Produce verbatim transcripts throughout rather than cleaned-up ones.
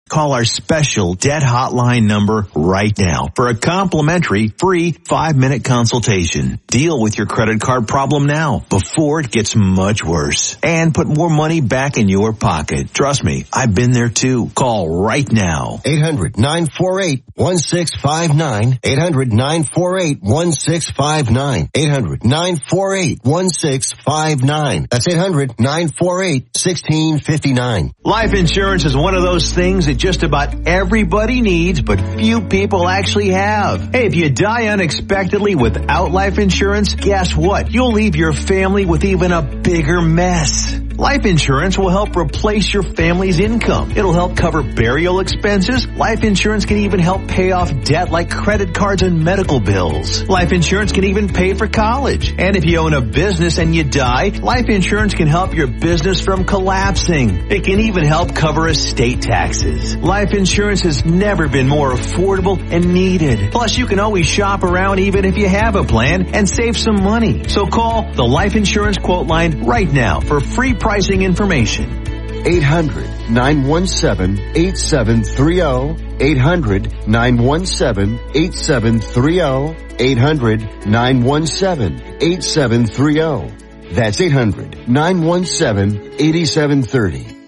Call our special debt hotline number right now for a complimentary free five-minute consultation. Deal with your credit card problem now before it gets much worse and put more money back in your pocket. Trust me, I've been there too. Call right now. eight hundred nine four eight one six five nine. eight hundred nine four eight one six five nine. eight hundred nine four eight one six five nine. That's eight hundred nine four eight one six five nine. Life insurance is one of those things that just about everybody needs, but few people actually have. Hey, if you die unexpectedly without life insurance, guess what? You'll leave your family with even a bigger mess. Life insurance will help replace your family's income. It'll help cover burial expenses. Life insurance can even help pay off debt like credit cards and medical bills. Life insurance can even pay for college. And if you own a business and you die, life insurance can help your business from collapsing. It can even help cover estate taxes. Life insurance has never been more affordable and needed. Plus, you can always shop around even if you have a plan and save some money. So call the Life Insurance Quote Line right now for free pricing information. eight hundred nine one seven eight seven three zero. eight hundred nine one seven eight seven three zero. eight hundred nine one seven eight seven three zero. That's eight hundred nine one seven eight seven three zero.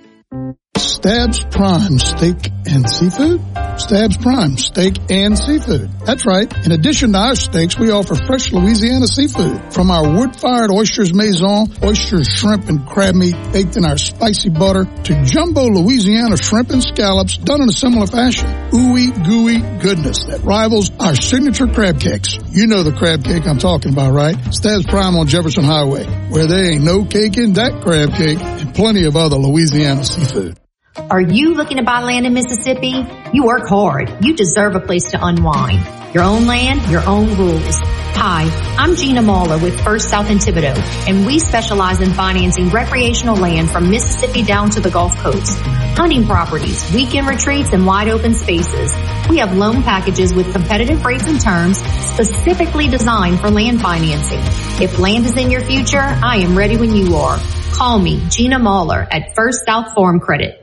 Stabs Prime Steak and Seafood? Stabs Prime Steak and Seafood. That's right. In addition to our steaks, we offer fresh Louisiana seafood. From our wood-fired oysters maison, oysters, shrimp, and crab meat baked in our spicy butter, to jumbo Louisiana shrimp and scallops done in a similar fashion. Ooey gooey goodness that rivals our signature crab cakes. You know the crab cake I'm talking about, right? Stabs Prime on Jefferson Highway, where there ain't no cake in that crab cake, and plenty of other Louisiana seafood. Are you looking to buy land in Mississippi? You work hard. You deserve a place to unwind. Your own land, your own rules. Hi, I'm Gina Mahler with First South in Thibodaux, and we specialize in financing recreational land from Mississippi down to the Gulf Coast. Hunting properties, weekend retreats, and wide open spaces. We have loan packages with competitive rates and terms specifically designed for land financing. If land is in your future, I am ready when you are. Call me, Gina Mahler, at First South Farm Credit.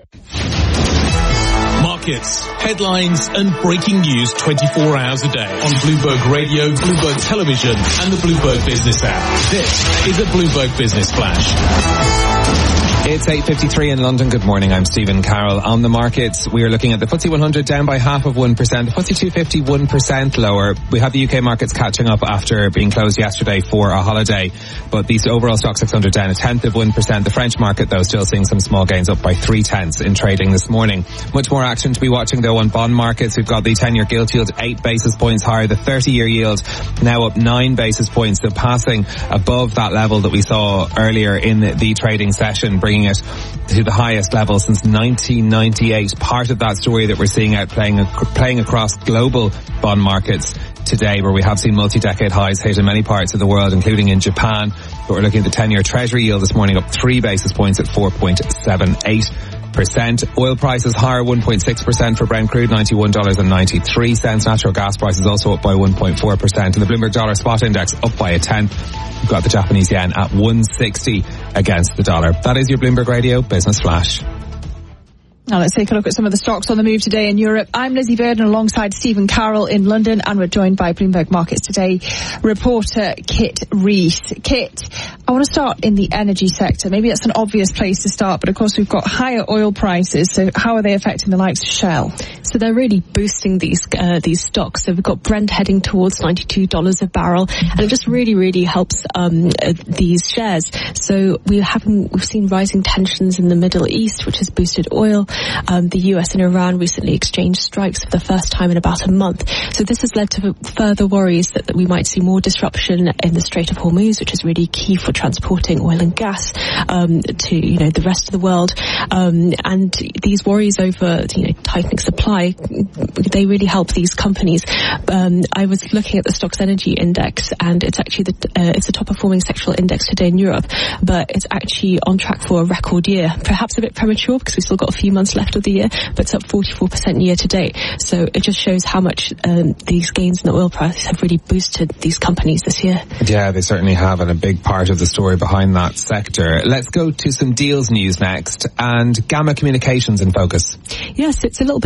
Markets, headlines, and breaking news twenty-four hours a day on Bloomberg Radio, Bloomberg Television, and the Bloomberg Business app. This is a Bloomberg Business Flash. It's eight fifty-three in London. Good morning. I'm Stephen Carroll. On the markets, we are looking at the F T S E one hundred down by half of one percent. The F T S E two fifty one percent lower. We have the U K markets catching up after being closed yesterday for a holiday. But these overall stock six hundred down a tenth of one percent. The French market, though, still seeing some small gains, up by three tenths in trading this morning. Much more action to be watching, though, on bond markets. We've got the ten-year gilt yield eight basis points higher. The thirty-year yield now up nine basis points, so passing above that level that we saw earlier in the, the trading session, bringing it to the highest level since nineteen ninety-eight. Part of that story that we're seeing out playing playing across global bond markets today, where we have seen multi-decade highs hit in many parts of the world, including in Japan. But we're looking at the ten-year Treasury yield this morning up three basis points at four point seven eight percent. Oil prices higher one point six percent for Brent crude, ninety-one dollars and ninety-three cents. Natural gas prices also up by one point four percent. And the Bloomberg Dollar Spot Index up by a tenth. We've got the Japanese yen at one sixty against the dollar. That is your Bloomberg Radio Business Flash. Now let's take a look at some of the stocks on the move today in Europe. I'm Lizzie Burden alongside Stephen Carroll in London, and we're joined by Bloomberg Markets Today reporter Kit Rees. Kit, I want to start in the energy sector. Maybe that's an obvious place to start, but of course we've got higher oil prices, so how are they affecting the likes of Shell? So they're really boosting these uh, these stocks. So we've got Brent heading towards ninety-two dollars a barrel, and it just really, really helps um, uh, these shares. So we having we've seen rising tensions in the Middle East, which has boosted oil. Um, the U S and Iran recently exchanged strikes for the first time in about a month. So this has led to further worries that, that we might see more disruption in the Strait of Hormuz, which is really key for transporting oil and gas um, to you know the rest of the world. Um, and these worries over you know tightening supply, they really help these companies. Um, I was looking at the Stocks Energy Index, and it's actually the uh, it's the top performing sectoral index today in Europe, but it's actually on track for a record year. Perhaps a bit premature because we've still got a few months left of the year, but it's up forty-four percent year to date. So it just shows how much um, these gains in the oil price have really boosted these companies this year. Yeah, they certainly have, and a big part of the story behind that sector. Let's go to some deals news next, and Gamma Communications in focus. Yes, it's a little bit